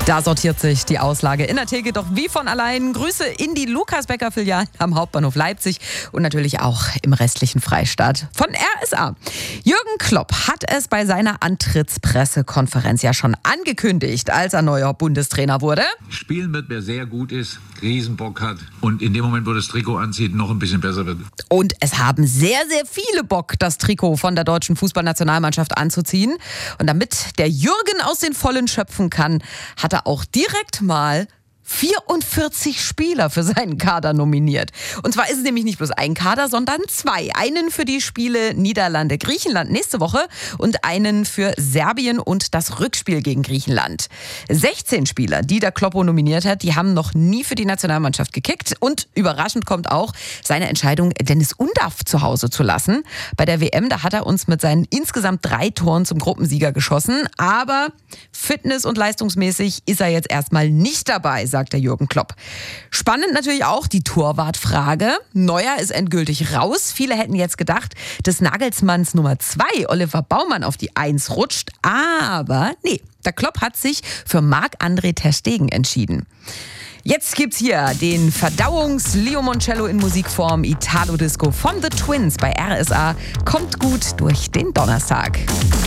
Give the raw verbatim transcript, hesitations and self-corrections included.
Da sortiert sich die Auslage in der Theke doch wie von allein. Grüße in die Lukas-Becker-Filiale am Hauptbahnhof Leipzig und natürlich auch im restlichen Freistaat von R S A. Jürgen Klopp hat es bei seiner Antrittspressekonferenz ja schon angekündigt, als er neuer Bundestrainer wurde. Spielen wird, wer sehr gut ist, Riesenbock hat und in dem Moment, wo das Trikot anzieht, noch ein bisschen besser wird. Und es haben sehr, sehr viele Bock, das Trikot von der deutschen Fußballnationalmannschaft anzuziehen. Und damit der Jürgen aus den Vollen schöpfen kann, hat er auch direkt mal vierundvierzig Spieler für seinen Kader nominiert. Und zwar ist es nämlich nicht bloß ein Kader, sondern zwei. Einen für die Spiele Niederlande-Griechenland nächste Woche und einen für Serbien und das Rückspiel gegen Griechenland. sechzehn Spieler, die der Kloppo nominiert hat, die haben noch nie für die Nationalmannschaft gekickt. Und überraschend kommt auch seine Entscheidung, Dennis Undaff zu Hause zu lassen. Bei der W M, da hat er uns mit seinen insgesamt drei Toren zum Gruppensieger geschossen. Aber fitness- und leistungsmäßig ist er jetzt erstmal nicht dabei, sagt der Jürgen Klopp. Spannend natürlich auch die Torwartfrage. Neuer ist endgültig raus. Viele hätten jetzt gedacht, dass Nagelsmanns Nummer zwei, Oliver Baumann, auf die Eins rutscht. Aber nee, der Klopp hat sich für Marc-André ter Stegen entschieden. Jetzt gibt's hier den Verdauungs-Liomoncello in Musikform Italo Disco von The Twins bei R S A. Kommt gut durch den Donnerstag.